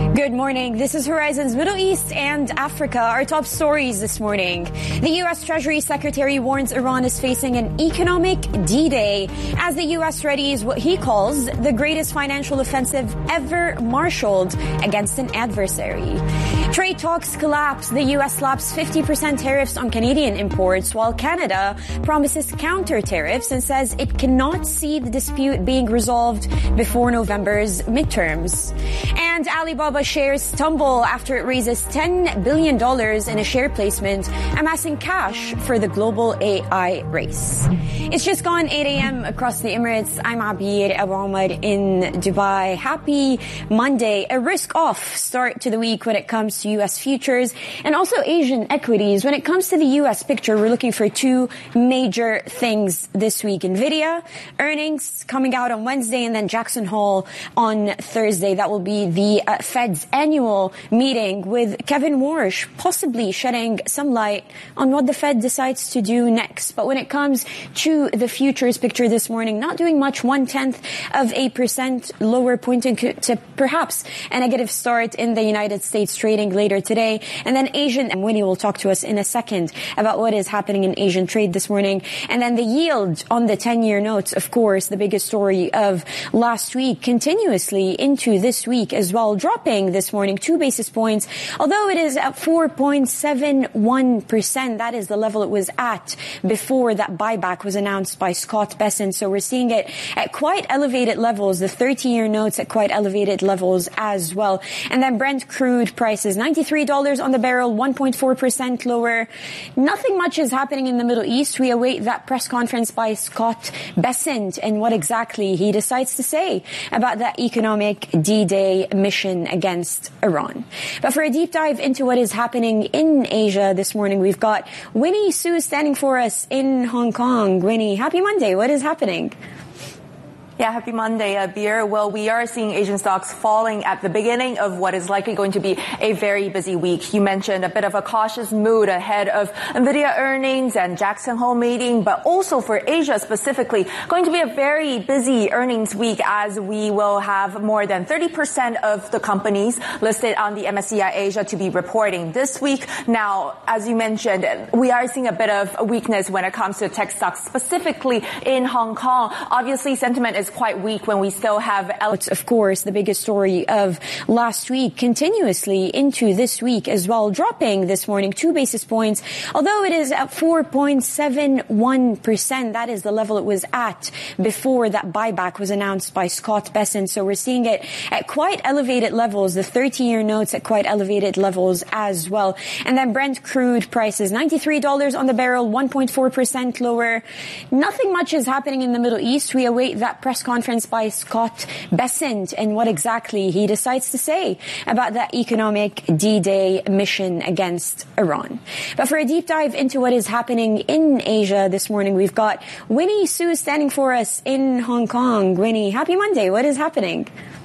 Good morning. This is Horizon's Middle East and Africa. Our top stories this morning. The U.S. Treasury Secretary warns Iran is facing an economic D-Day as the U.S. readies what he calls the greatest financial offensive ever marshaled against an adversary. Trade talks collapse. The U.S. slaps 50% tariffs on Canadian imports, while Canada promises counter tariffs and says it cannot see the dispute being resolved before November's midterms. And Alibaba shares tumble after it raises $10 billion in a share placement, amassing cash for the global AI race. It's just gone 8 a.m. across the Emirates. I'm Abir Abu Omar in Dubai. Happy Monday. A risk-off start to the week when it comes to U.S. futures and also Asian equities. When it comes to the U.S. picture, we're looking for two major things this week. NVIDIA earnings coming out on Wednesday, and then Jackson Hole on Thursday. That will be the Fed's annual meeting, with Kevin Warsh possibly shedding some light on what the Fed decides to do next. But when it comes to the futures picture this morning, not doing much, 0.1% lower, pointing to perhaps a negative start in the United States trading later today. And then Asian, and Winnie will talk to us in a second about what is happening in Asian trade this morning. And then the yield on the 10-year notes, of course, the biggest story of last week, continuously into this week as well, dropping this morning 2 basis points, although it is at 4.71%. That is the level it was at before that buyback was announced by Scott Bessent. So we're seeing it at quite elevated levels, the 30-year notes at quite elevated levels as well. And then Brent crude prices, $93 on the barrel, 1.4% lower. Nothing much is happening in the Middle East. We await that press conference by Scott Bessent and what exactly he decides to say about that economic D-Day mission against Iran. But for a deep dive into what is happening in Asia this morning, we've got Winnie Su standing for us in Hong Kong. Winnie, happy Monday. What is happening? Yeah, happy Monday, Beer. Well, we are seeing Asian stocks falling at the beginning of what is likely going to be a very busy week. You mentioned a bit of a cautious mood ahead of NVIDIA earnings and Jackson Hole meeting, but also for Asia specifically, going to be a very busy earnings week as we will have more than 30% of the companies listed on the MSCI Asia to be reporting this week. Now, as you mentioned, we are seeing a bit of weakness when it comes to tech stocks, specifically in Hong Kong. Obviously, sentiment is quite weak when we still have, of course, the biggest story of last week, continuously into this week as well, dropping this morning 2 basis points, although it is at 4.71%. That is the level it was at before that buyback was announced by Scott Bessent. So we're seeing it at quite elevated levels, the 30-year notes at quite elevated levels as well. And then Brent crude prices, $93 on the barrel, 1.4% lower. Nothing much is happening in the Middle East. We await that press conference by Scott Bessent and what exactly he decides to say about that economic D-Day mission against Iran. But for a deep dive into what is happening in Asia this morning, we've got Winnie Su standing for us in Hong Kong. Winnie, happy Monday. What is happening?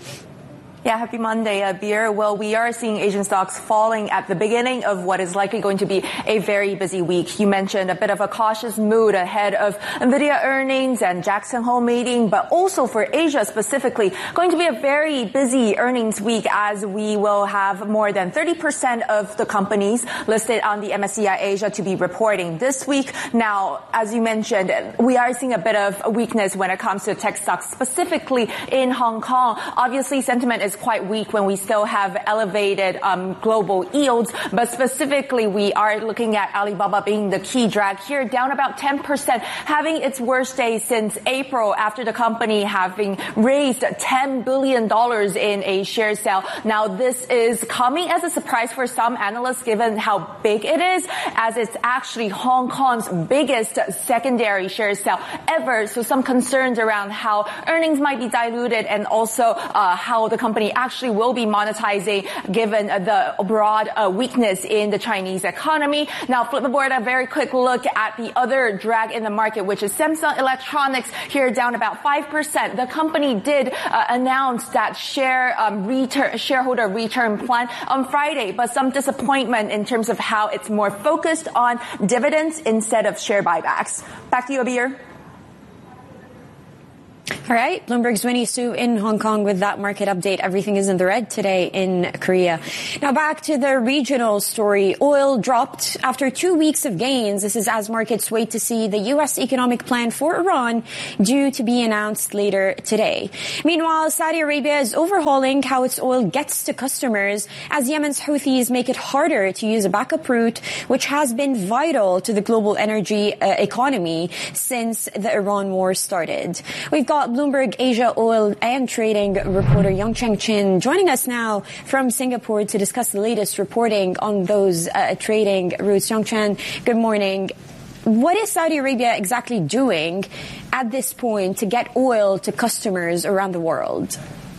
Yeah, happy Monday, Beer. Well, we are seeing Asian stocks falling at the beginning of what is likely going to be a very busy week. You mentioned a bit of a cautious mood ahead of NVIDIA earnings and Jackson Hole meeting, but also for Asia specifically, going to be a very busy earnings week as we will have more than 30% of the companies listed on the MSCI Asia to be reporting this week. Now, as you mentioned, we are seeing a bit of weakness when it comes to tech stocks, specifically in Hong Kong. Obviously, sentiment is quite weak when we still have elevated global yields, but specifically we are looking at Alibaba being the key drag here, down about 10%, having its worst day since April after the company having raised $10 billion in a share sale. Now, this is coming as a surprise for some analysts given how big it is, as it's actually Hong Kong's biggest secondary share sale ever. So some concerns around how earnings might be diluted and also how the company actually will be monetizing given the broad weakness in the Chinese economy. Now, flip aboard a very quick look at the other drag in the market, which is Samsung Electronics, here down about 5%. The company did announce that shareholder return plan on Friday, but some disappointment in terms of how it's more focused on dividends instead of share buybacks. Back to you, Abir. All right, Bloomberg's Winnie Su in Hong Kong with that market update. Everything is in the red today in Korea. Now back to the regional story. Oil dropped after 2 weeks of gains. This is as markets wait to see the U.S. economic plan for Iran due to be announced later today. Meanwhile, Saudi Arabia is overhauling how its oil gets to customers as Yemen's Houthis make it harder to use a backup route, which has been vital to the global energy economy since the Iran war started. We've got Bloomberg Asia oil and trading reporter Young Cheng Chin joining us now from Singapore to discuss the latest reporting on those trading routes. Young Chen, good morning. What is Saudi Arabia exactly doing at this point to get oil to customers around the world?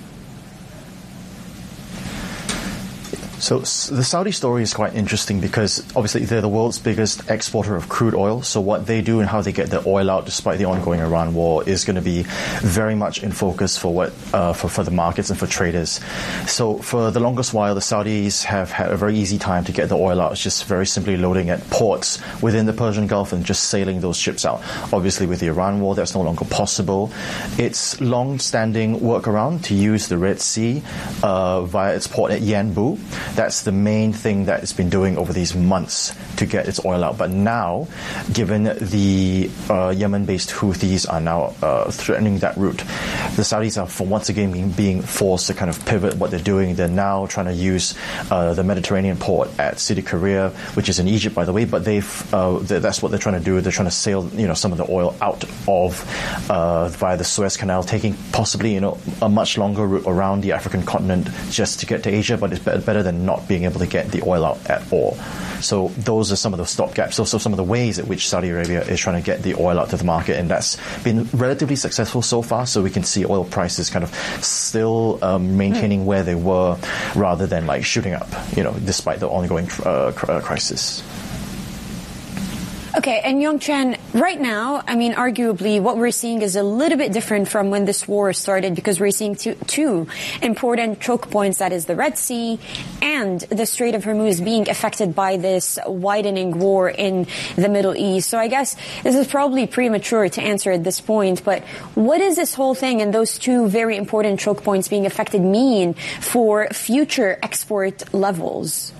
So the Saudi story is quite interesting because obviously they're the world's biggest exporter of crude oil. So what they do and how they get the oil out despite the ongoing Iran war is going to be very much in focus for for the markets and for traders. So for the longest while, the Saudis have had a very easy time to get the oil out. It's just very simply loading at ports within the Persian Gulf and just sailing those ships out. Obviously with the Iran war, that's no longer possible. It's long-standing workaround to use the Red Sea via its port at Yanbu. That's the main thing that it's been doing over these months to get its oil out. But now, given the Yemen-based Houthis are now threatening that route, the Saudis are once again being forced to kind of pivot what they're doing. They're now trying to use the Mediterranean port at Sidi Kerir, which is in Egypt, by the way. But that's what they're trying to do. They're trying to sail, some of the oil out of via the Suez Canal, taking possibly, a much longer route around the African continent just to get to Asia. But it's better than not being able to get the oil out at all. So those are some of the stopgaps. So some of the ways at which Saudi Arabia is trying to get the oil out to the market, and that's been relatively successful so far. So we can see oil prices kind of still maintaining where they were rather than like shooting up, despite the ongoing crisis. Okay, and Young Chen, right now, arguably what we're seeing is a little bit different from when this war started because we're seeing two important choke points, that is the Red Sea and the Strait of Hormuz being affected by this widening war in the Middle East. So I guess this is probably premature to answer at this point, but what does this whole thing and those two very important choke points being affected mean for future export levels?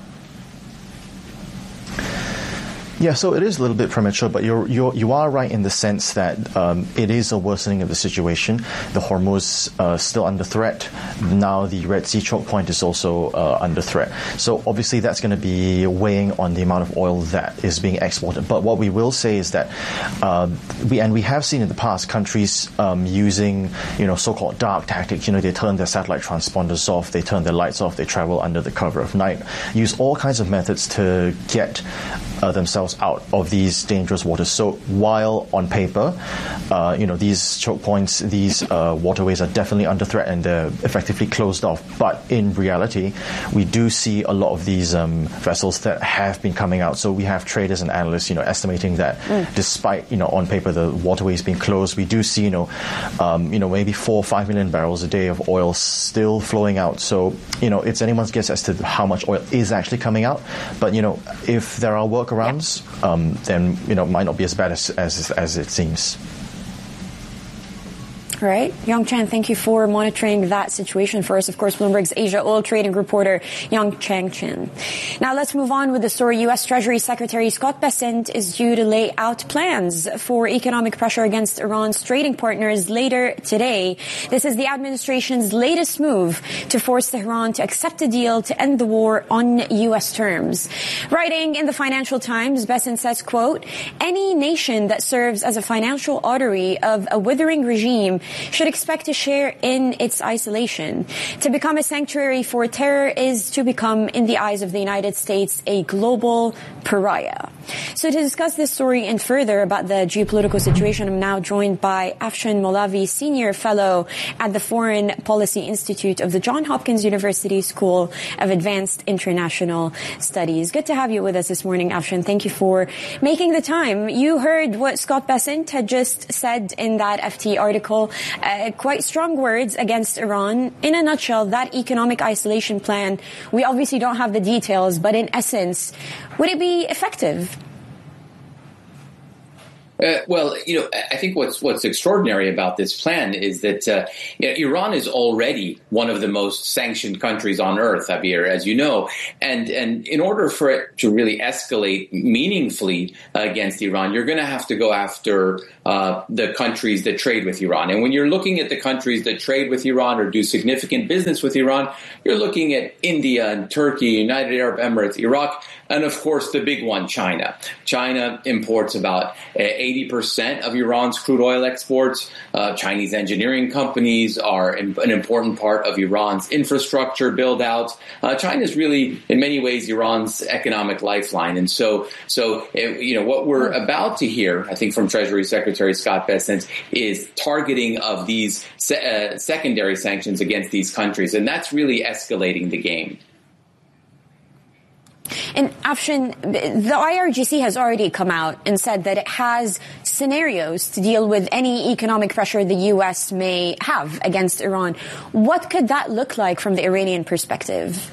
Yeah, so it is a little bit premature, but you are right in the sense that it is a worsening of the situation. The Hormuz still under threat. Now the Red Sea choke point is also under threat. So obviously that's going to be weighing on the amount of oil that is being exported. But what we will say is that we have seen in the past countries using so-called dark tactics. They turn their satellite transponders off, they turn their lights off, they travel under the cover of night, use all kinds of methods to get themselves out of these dangerous waters. So while on paper, these choke points, these waterways are definitely under threat and they're effectively closed off. But in reality, we do see a lot of these vessels that have been coming out. So we have traders and analysts, estimating that despite, on paper, the waterways being closed, we do see, maybe 4 or 5 million barrels a day of oil still flowing out. So, it's anyone's guess as to how much oil is actually coming out. But, if there are workarounds, then it might not be as bad as it seems. All right. Young Chen, thank you for monitoring that situation for us. Of course, Bloomberg's Asia oil trading reporter, Young Cheng Chin. Now let's move on with the story. U.S. Treasury Secretary Scott Bessent is due to lay out plans for economic pressure against Iran's trading partners later today. This is the administration's latest move to force Tehran to accept a deal to end the war on U.S. terms. Writing in the Financial Times, Bessent says, quote, "Any nation that serves as a financial artery of a withering regime should expect to share in its isolation. To become a sanctuary for terror is to become, in the eyes of the United States, a global pariah." So to discuss this story and further about the geopolitical situation, I'm now joined by Afshan Molavi, Senior Fellow at the Foreign Policy Institute of the Johns Hopkins University School of Advanced International Studies. Good to have you with us this morning, Afshan. Thank you for making the time. You heard what Scott Bessent had just said in that FT article. Quite strong words against Iran. In a nutshell, that economic isolation plan, we obviously don't have the details, but in essence, would it be effective? Well, I think what's extraordinary about this plan is that Iran is already one of the most sanctioned countries on earth, Abir, as you know, and in order for it to really escalate meaningfully against Iran, you're going to have to go after the countries that trade with Iran. And when you're looking at the countries that trade with Iran or do significant business with Iran, you're looking at India and Turkey, United Arab Emirates, Iraq, and of course the big one, China. China imports about 80% of Iran's crude oil exports. Chinese engineering companies are an important part of Iran's infrastructure build out. China is really, in many ways, Iran's economic lifeline. And so what we're about to hear, I think, from Treasury Secretary Scott Bessent is targeting of these secondary sanctions against these countries. And that's really escalating the game. And Afshin, the IRGC has already come out and said that it has scenarios to deal with any economic pressure the U.S. may have against Iran. What could that look like from the Iranian perspective?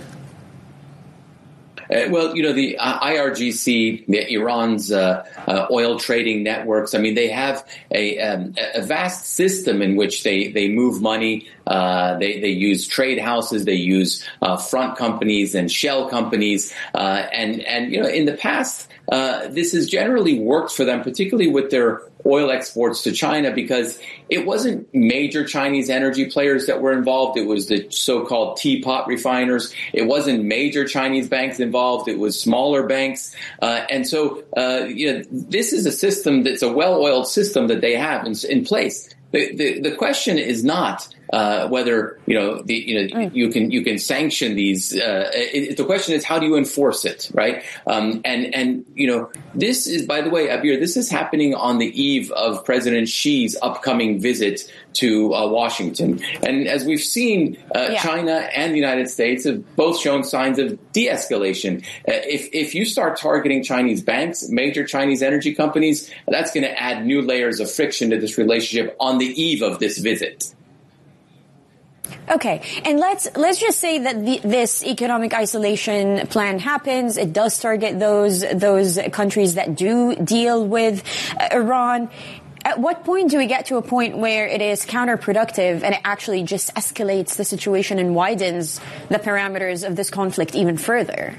Well, the IRGC, Iran's oil trading networks, they have a vast system in which they move money. They use trade houses, they use front companies and shell companies. And in the past, this has generally worked for them, particularly with their oil exports to China, because it wasn't major Chinese energy players that were involved. It was the so-called teapot refiners. It wasn't major Chinese banks involved. It was smaller banks. And so, this is a system that's a well-oiled system that they have in place. The question is not whether you can sanction these. The question is, how do you enforce it, right? And this is, by the way, Abir, this is happening on the eve of President Xi's upcoming visit to Washington. And as we've seen, China and the United States have both shown signs of de-escalation. If you start targeting Chinese banks, major Chinese energy companies, that's going to add new layers of friction to this relationship on the eve of this visit. Okay, and let's just say that this economic isolation plan happens. It does target those countries that do deal with Iran. At what point do we get to a point where it is counterproductive and it actually just escalates the situation and widens the parameters of this conflict even further?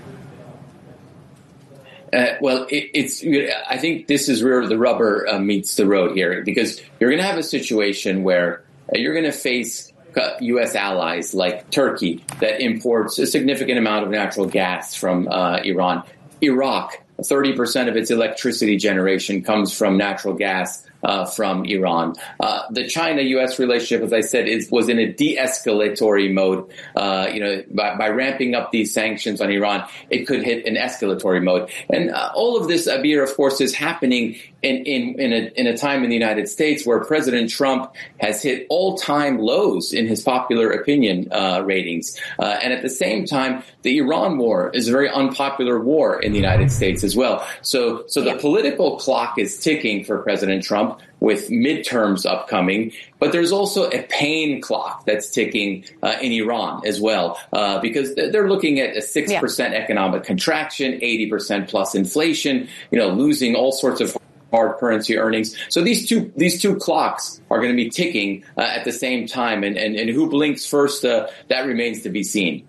Well, I think this is where the rubber meets the road here, because you're going to have a situation where you're going to face U.S. allies like Turkey that imports a significant amount of natural gas from Iran. Iraq, 30% of its electricity generation comes from natural gas from Iran. The China-U.S. relationship, as I said, was in a de-escalatory mode. By ramping up these sanctions on Iran, it could hit an escalatory mode. And all of this, Abir, of course, is happening in a time in the United States where President Trump has hit all-time lows in his popular opinion ratings. And at the same time, the Iran war is a very unpopular war in the United States as well. So the political clock is ticking for President Trump with midterms upcoming, but there's also a pain clock that's ticking in Iran as well, because they're looking at a 6% economic contraction, 80% plus inflation, losing all sorts of hard currency earnings. So these two clocks are going to be ticking at the same time, and who blinks first, that remains to be seen.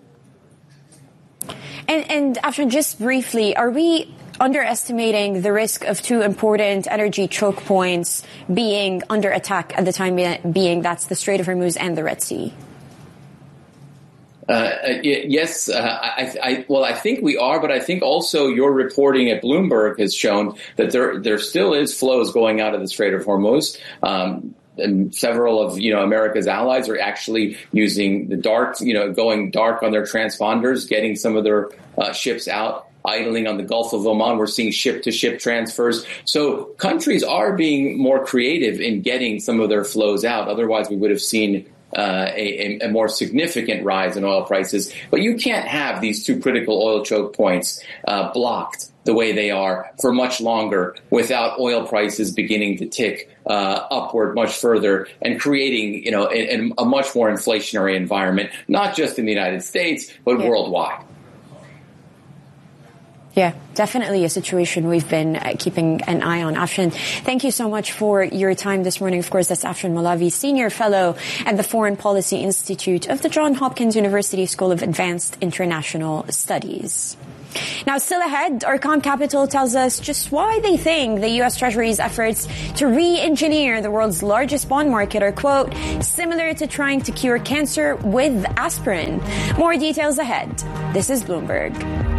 And Afshin, just briefly, are we underestimating the risk of two important energy choke points being under attack at the time being? That's the Strait of Hormuz and the Red Sea. Yes, I think we are, but I think also your reporting at Bloomberg has shown that there still is flows going out of the Strait of Hormuz. And several of America's allies are actually using the dark, going dark on their transponders, getting some of their ships out, idling on the Gulf of Oman. We're seeing ship-to-ship transfers. So countries are being more creative in getting some of their flows out. Otherwise, we would have seen a more significant rise in oil prices. But you can't have these two critical oil choke points blocked the way they are for much longer without oil prices beginning to tick upward much further and creating, a much more inflationary environment, not just in the United States, but worldwide. Yeah, definitely a situation we've been keeping an eye on. Afshin, thank you so much for your time this morning. Of course, that's Afshin Malavi, Senior Fellow at the Foreign Policy Institute of the Johns Hopkins University School of Advanced International Studies. Now, still ahead, Arcam Capital tells us just why they think the U.S. Treasury's efforts to re-engineer the world's largest bond market are, quote, similar to trying to cure cancer with aspirin. More details ahead. This is Bloomberg.